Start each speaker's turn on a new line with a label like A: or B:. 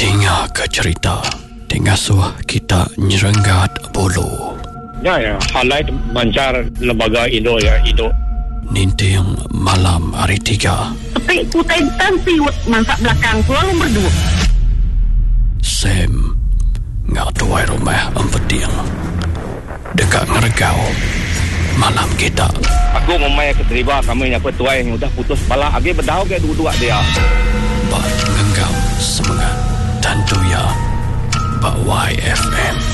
A: Dengar ke cerita Dengar suah kita nyerenggat bulu.
B: Ya, halai mancar lembaga Indo ya, Indo.
A: Ninting malam hari 3.
C: Petik kutai siwut mansak belakang selalu berdua.
A: Sam ngak tuai rumah empeting dekat ngeregau malam kita.
B: Aku memang keterima kami yang petuai yang udah putus bala agi berdau ke dua-dua dia.
A: Bak ngenggam semangat dan tuya Bak YFM.